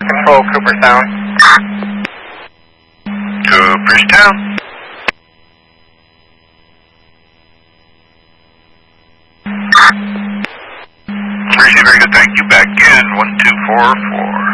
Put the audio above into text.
Control Cooperstown. Cooperstown. Very good, thank you. Back in 1244.